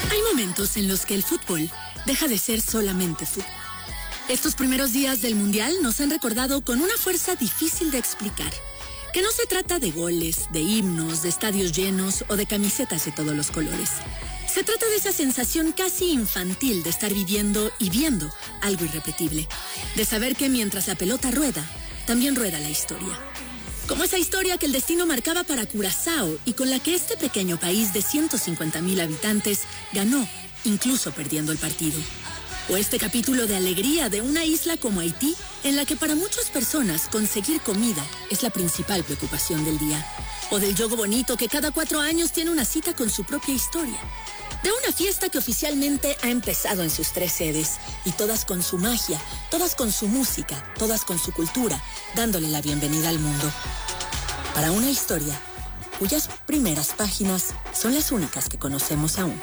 Hay momentos en los que el fútbol deja de ser solamente fútbol. Estos primeros días del Mundial nos han recordado con una fuerza difícil de explicar que no se trata de goles, de himnos, de estadios llenos o de camisetas de todos los colores. Se trata de esa sensación casi infantil de estar viviendo y viendo algo irrepetible, de saber que mientras la pelota rueda, también rueda la historia. Como esa historia que el destino marcaba para Curazao y con la que este pequeño país de 150,000 habitantes ganó, incluso perdiendo el partido. O este capítulo de alegría de una isla como Haití, en la que para muchas personas conseguir comida es la principal preocupación del día. O del Yogo Bonito, que cada 4 años tiene una cita con su propia historia. De una fiesta que oficialmente ha empezado en sus 3 sedes, y todas con su magia, todas con su música, todas con su cultura, dándole la bienvenida al mundo. Para una historia cuyas primeras páginas son las únicas que conocemos aún.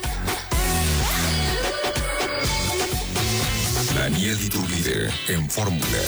Daniel Iturbide en Fórmula.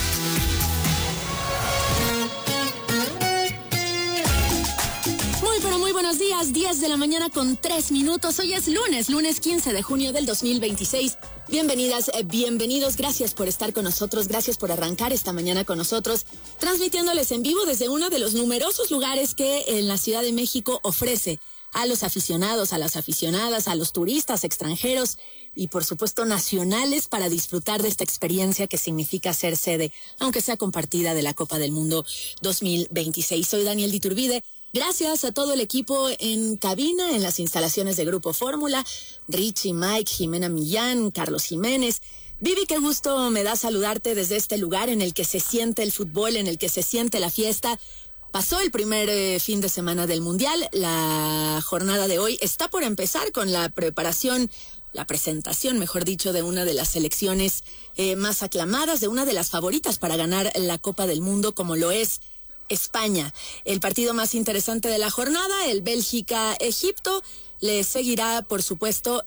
Muy buenos días, 10 de la mañana con 3 minutos. Hoy es lunes 15 de junio del 2026. Bienvenidas, bienvenidos, gracias por estar con nosotros, gracias por arrancar esta mañana con nosotros, transmitiéndoles en vivo desde uno de los numerosos lugares que en la Ciudad de México ofrece a los aficionados, a las aficionadas, a los turistas extranjeros y por supuesto nacionales para disfrutar de esta experiencia que significa ser sede, aunque sea compartida, de la Copa del Mundo 2026. Soy Daniel Iturbide. Gracias a todo el equipo en cabina, en las instalaciones de Grupo Fórmula, Richie, Mike, Jimena Millán, Carlos Jiménez. Vivi, qué gusto me da saludarte desde este lugar en el que se siente el fútbol, en el que se siente la fiesta. Pasó el primer fin de semana del Mundial. La jornada de hoy está por empezar con la preparación, la presentación, mejor dicho, de una de las selecciones más aclamadas, de una de las favoritas para ganar la Copa del Mundo, como lo es España. El partido más interesante de la jornada, el Bélgica-Egipto. Le seguirá, por supuesto,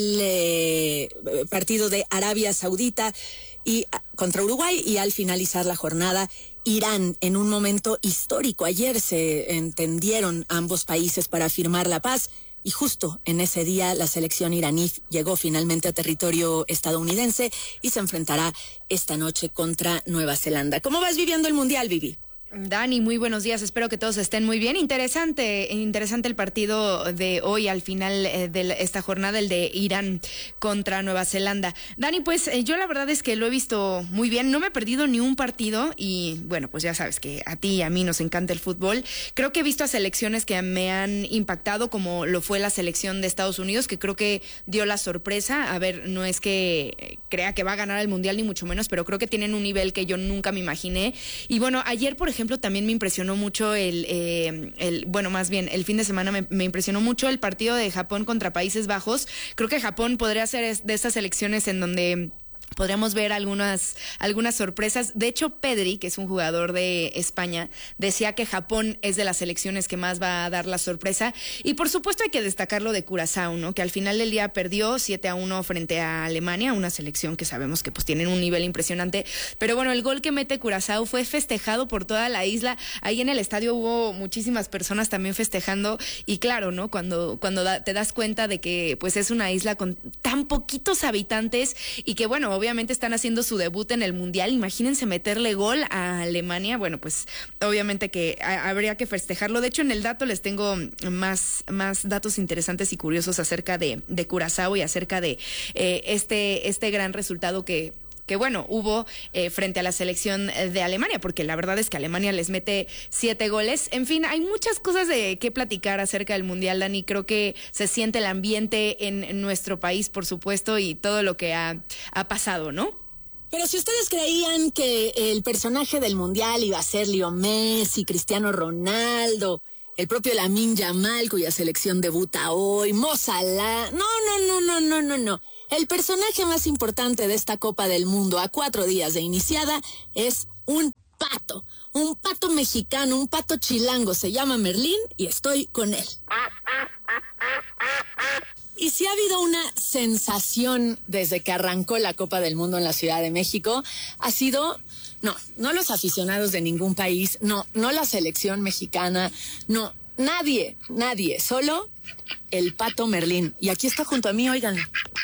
el partido de Arabia Saudita y contra Uruguay, y al finalizar la jornada, Irán, en un momento histórico. Ayer se entendieron ambos países para firmar la paz, y justo en ese día la selección iraní llegó finalmente a territorio estadounidense y se enfrentará esta noche contra Nueva Zelanda. ¿Cómo vas viviendo el Mundial, Vivi? Dani, muy buenos días, espero que todos estén muy bien. Interesante el partido de hoy al final de esta jornada, el de Irán contra Nueva Zelanda. Dani, pues yo la verdad es que lo he visto muy bien, no me he perdido ni un partido y bueno, pues ya sabes que a ti y a mí nos encanta el fútbol. Creo que he visto a selecciones que me han impactado, como lo fue la selección de Estados Unidos, que creo que dio la sorpresa. A ver, no es que crea que va a ganar el Mundial ni mucho menos, pero creo que tienen un nivel que yo nunca me imaginé. Y bueno, ayer, por ejemplo, también me impresionó mucho el fin de semana me impresionó mucho el partido de Japón contra Países Bajos. Creo que Japón podría ser de estas selecciones en donde podríamos ver algunas sorpresas. De hecho, Pedri, que es un jugador de España, decía que Japón es de las selecciones que más va a dar la sorpresa. Y por supuesto hay que destacar lo de Curazao, ¿no? Que al final del día perdió 7-1 frente a Alemania, una selección que sabemos que pues tienen un nivel impresionante. Pero bueno, el gol que mete Curazao fue festejado por toda la isla. Ahí en el estadio hubo muchísimas personas también festejando. Y claro, ¿no? Cuando te das cuenta de que pues es una isla con tan poquitos habitantes y que bueno, obviamente están haciendo su debut en el Mundial. Imagínense meterle gol a Alemania. Bueno, pues obviamente que habría que festejarlo. De hecho, en el dato les tengo más datos interesantes y curiosos acerca de Curazao y acerca de este gran resultado que bueno, hubo frente a la selección de Alemania, porque la verdad es que Alemania les mete 7 goles. En fin, hay muchas cosas de qué platicar acerca del Mundial, Dani. Creo que se siente el ambiente en nuestro país, por supuesto, y todo lo que ha pasado, ¿no? Pero si ustedes creían que el personaje del Mundial iba a ser Leo Messi, Cristiano Ronaldo, el propio Lamine Yamal, cuya selección debuta hoy, Mo Salah, no. El personaje más importante de esta Copa del Mundo a 4 días de iniciada es un pato mexicano, un pato chilango, se llama Merlín y estoy con él. Y si ha habido una sensación desde que arrancó la Copa del Mundo en la Ciudad de México, ha sido, no los aficionados de ningún país, no la selección mexicana, no, Nadie, solo el pato Merlín. Y aquí está junto a mí, óiganlo.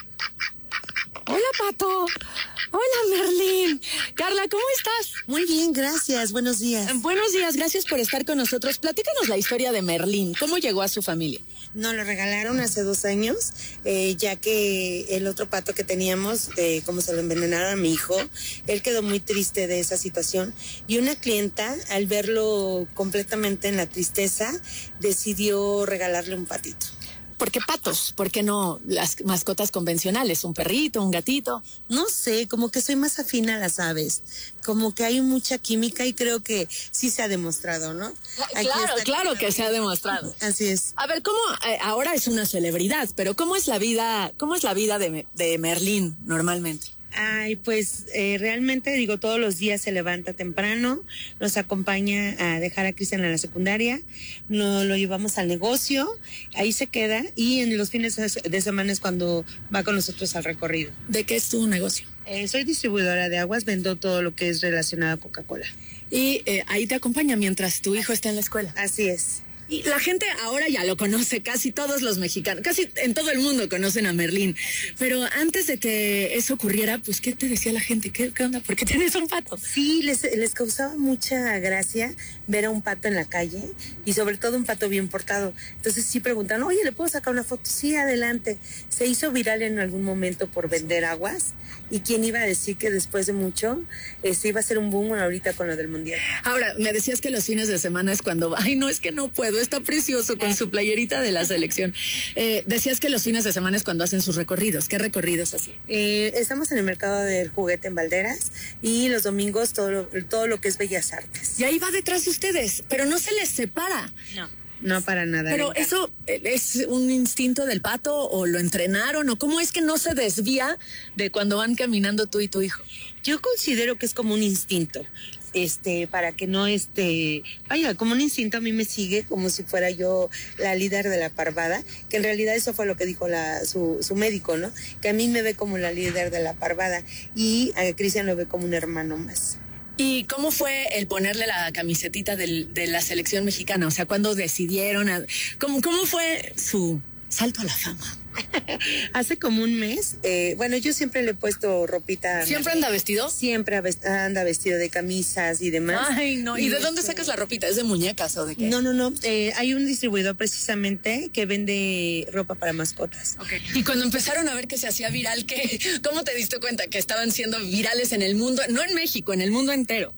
Hola, Pato. Hola, Merlín. Carla, ¿cómo estás? Muy bien, gracias. Buenos días. Buenos días, gracias por estar con nosotros. Platícanos la historia de Merlín. ¿Cómo llegó a su familia? Nos lo regalaron hace 2 años, ya que el otro pato que teníamos, como se lo envenenaron a mi hijo, él quedó muy triste de esa situación. Y una clienta, al verlo completamente en la tristeza, decidió regalarle un patito. ¿Por qué patos? ¿Por qué no las mascotas convencionales? ¿Un perrito, un gatito? No sé, como que soy más afín a las aves. Como que hay mucha química y creo que sí se ha demostrado, ¿no? Claro que se ha demostrado. Así es. A ver, ¿cómo ahora es una celebridad, pero cómo es la vida de Merlín normalmente? Ay, pues realmente digo, todos los días se levanta temprano, nos acompaña a dejar a Cristian en la secundaria, nos lo llevamos al negocio, ahí se queda y en los fines de semana es cuando va con nosotros al recorrido. ¿De qué es tu negocio? Soy distribuidora de aguas, vendo todo lo que es relacionado a Coca-Cola. Y ahí te acompaña mientras tu hijo está en la escuela. Así es. Y la gente ahora ya lo conoce, casi todos los mexicanos, casi en todo el mundo conocen a Merlín. Pero antes de que eso ocurriera, pues, ¿qué te decía la gente? ¿Qué onda? ¿Por qué tienes un pato? Sí, les causaba mucha gracia ver a un pato en la calle y sobre todo un pato bien portado. Entonces sí preguntaron, oye, ¿le puedo sacar una foto? Sí, adelante. Se hizo viral en algún momento por vender aguas y quién iba a decir que después de mucho iba a ser un boom ahorita con lo del mundial. Ahora, me decías que los fines de semana es cuando, ay, no, es que no puedo, está precioso con su playerita de la selección. Decías que los fines de semana es cuando hacen sus recorridos. ¿Qué recorridos así? Estamos en el mercado del juguete en Valderas y los domingos todo lo que es Bellas Artes. Y ahí va detrás de ustedes, pero no se les separa. No, para nada. Pero eso es un instinto del pato o lo entrenaron o cómo es que no se desvía de cuando van caminando tú y tu hijo. Yo considero que es como un instinto. Para que no vaya, como un instinto a mí me sigue como si fuera yo la líder de la parvada, que en realidad eso fue lo que dijo su médico, ¿no? Que a mí me ve como la líder de la parvada y a Cristian lo ve como un hermano más. ¿Y cómo fue el ponerle la camisetita de la selección mexicana? O sea, ¿cuándo decidieron? ¿Cómo fue su salto a la fama? Hace como un mes, yo siempre le he puesto ropita. ¿Siempre anda vestido? Siempre anda vestido de camisas y demás. Ay, no. ¿Y de dónde sacas la ropita? ¿Es de muñecas o de qué? No. Hay un distribuidor precisamente que vende ropa para mascotas. Okay. Y cuando empezaron a ver que se hacía viral, ¿cómo te diste cuenta que estaban siendo virales en el mundo? No en México, en el mundo entero.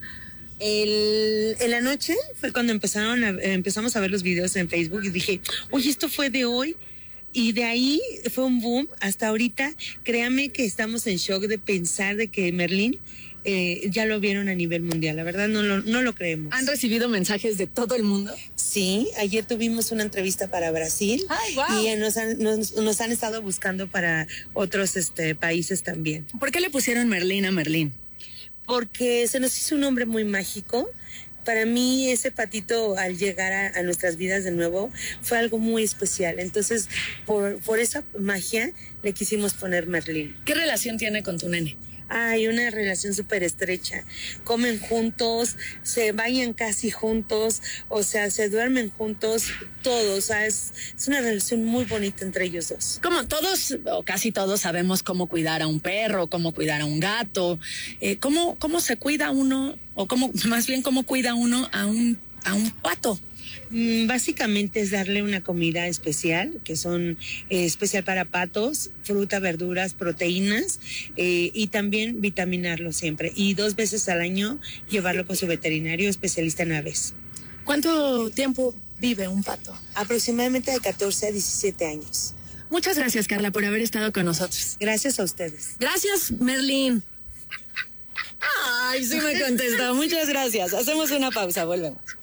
En la noche fue cuando empezamos a ver los videos en Facebook y dije, oye, esto fue de hoy. Y de ahí fue un boom. Hasta ahorita, créame que estamos en shock de pensar de que Merlín ya lo vieron a nivel mundial. La verdad no lo creemos. ¿Han recibido mensajes de todo el mundo? Sí, ayer tuvimos una entrevista para Brasil. Ay, wow. Y nos han estado buscando para otros países también. ¿Por qué le pusieron Merlín a Merlín? Porque se nos hizo un nombre muy mágico. Para mí ese patito al llegar a nuestras vidas de nuevo fue algo muy especial. Entonces, por esa magia le quisimos poner Merlín. ¿Qué relación tiene con tu nene? Hay una relación súper estrecha. Comen juntos, se bañan casi juntos, o sea, se duermen juntos, todos. O sea, es una relación muy bonita entre ellos dos. Como todos, o casi todos, sabemos cómo cuidar a un perro, cómo cuidar a un gato. ¿Cómo se cuida uno, o más bien cómo cuida uno a un pato? Básicamente es darle una comida especial, que son especial para patos, fruta, verduras, proteínas, y también vitaminarlo siempre. Y 2 veces al año llevarlo con su veterinario especialista en aves. ¿Cuánto tiempo vive un pato? Aproximadamente de 14 a 17 años. Muchas gracias, Carla, por haber estado con nosotros. Gracias a ustedes. Gracias, Merlín. Ay, sí me contestó. Muchas gracias. Hacemos una pausa, volvemos.